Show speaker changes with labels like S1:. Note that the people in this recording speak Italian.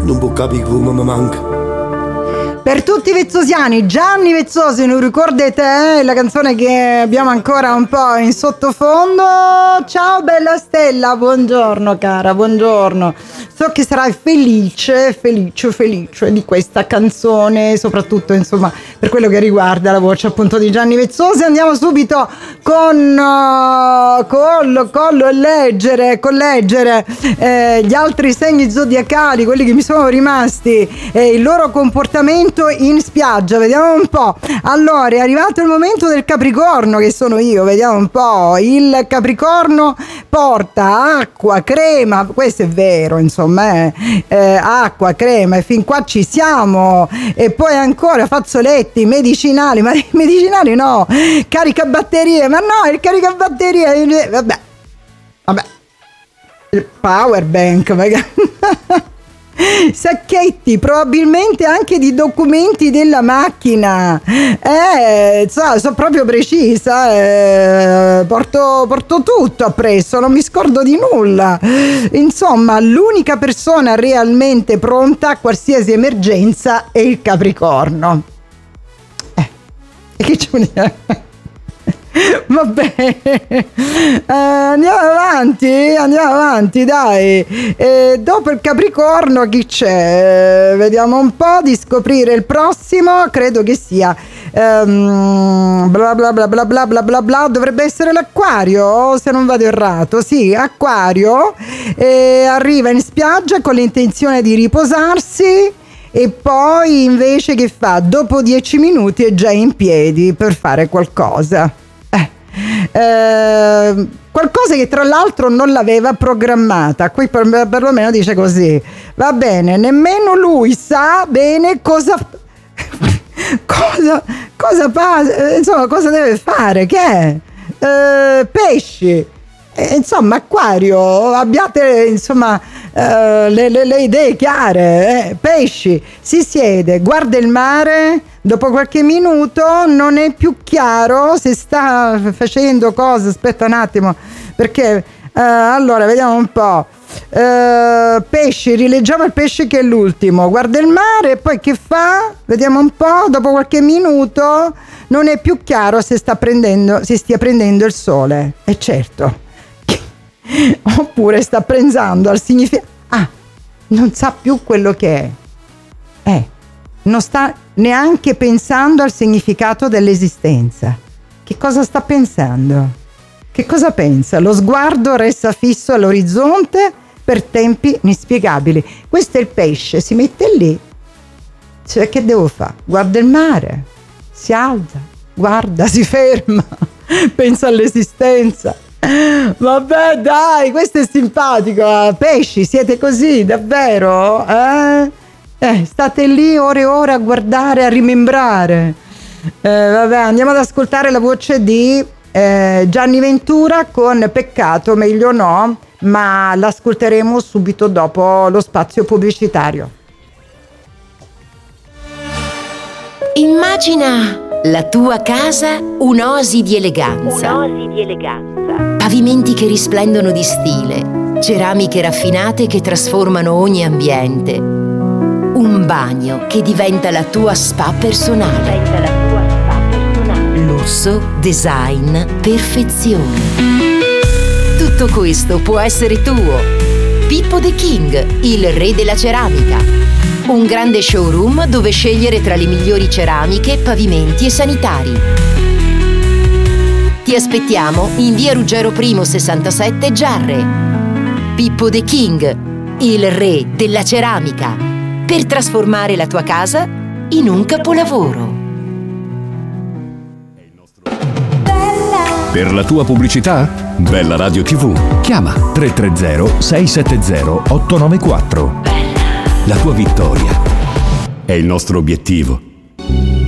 S1: non può capire come mi manca.
S2: Per tutti i vezzosiani, Gianni Vezzosi, non ricordate la canzone che abbiamo ancora un po' in sottofondo. Ciao bella Stella, buongiorno cara, buongiorno. So che sarai felice di questa canzone, soprattutto insomma per quello che riguarda la voce appunto di Gianni Vezzosi. Andiamo subito con leggere gli altri segni zodiacali, quelli che mi sono rimasti, il loro comportamento in spiaggia. Vediamo un po'. Allora, è arrivato il momento del Capricorno, che sono io. Vediamo un po'. Il Capricorno porta acqua, crema, questo è vero, insomma, acqua, crema, e fin qua ci siamo. E poi ancora fazzoletti, medicinali, ma i medicinali no, caricabatterie, ma no, il caricabatterie, vabbè, il power bank, sacchetti probabilmente anche di documenti della macchina, sono proprio precisa, porto tutto appresso, non mi scordo di nulla. Insomma, l'unica persona realmente pronta a qualsiasi emergenza è il Capricorno. Che ci vuol dire? Vabbè, andiamo avanti, dai. Dopo il Capricorno chi c'è? Vediamo un po' di scoprire il prossimo. Credo che sia bla bla bla bla bla bla bla bla. Dovrebbe essere l'Acquario, se non vado errato. Sì, Acquario, arriva in spiaggia con l'intenzione di riposarsi, e poi invece che fa? Dopo 10 minuti è già in piedi per fare qualcosa. Qualcosa che tra l'altro non l'aveva programmata. Qui perlomeno dice così. Va bene, nemmeno lui sa bene cosa insomma, cosa deve fare. Che è? Pesci. Insomma, Acquario, abbiate insomma le idee chiare. Pesci, si siede, guarda il mare, dopo qualche minuto non è più chiaro se sta facendo cosa. Aspetta un attimo, perché allora vediamo un po'. Pesci, rileggiamo il pesce che è l'ultimo, guarda il mare e poi che fa? Vediamo un po', dopo qualche minuto non è più chiaro se stia prendendo il sole, e certo. Oppure sta pensando al significato, non sa più quello che è, non sta neanche pensando al significato dell'esistenza. Che cosa sta pensando? Che cosa pensa? Lo sguardo resta fisso all'orizzonte per tempi inspiegabili. Questo è il pesce, si mette lì, cioè, che devo fare? Guarda il mare, si alza, guarda, si ferma, pensa all'esistenza. Vabbè, dai, questo è simpatico. Pesci, siete così davvero? State lì ore e ore a guardare, a rimembrare. Vabbè, andiamo ad ascoltare la voce di Gianni Ventura con Peccato, meglio no, ma l'ascolteremo subito dopo lo spazio pubblicitario.
S3: Immagina la tua casa un'oasi di eleganza. Pavimenti che risplendono di stile, ceramiche raffinate che trasformano ogni ambiente. Un bagno che diventa la tua spa personale. Lusso, design, perfezione. Tutto questo può essere tuo. Pippo The King, il re della ceramica. Un grande showroom dove scegliere tra le migliori ceramiche, pavimenti e sanitari. Ti aspettiamo in via Ruggero I 67 Giarre. Pippo The King, il re della ceramica, per trasformare la tua casa in un capolavoro.
S4: Per la tua pubblicità? Bella Radio TV. Chiama 330 670 894. La tua vittoria è il nostro obiettivo.